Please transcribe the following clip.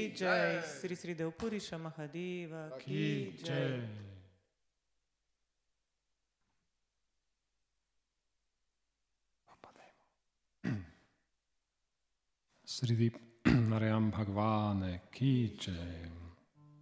की जय। श्री श्री देवपुरीश महादेव की जय। Sridip Narayam Bhagavane Ki Jai.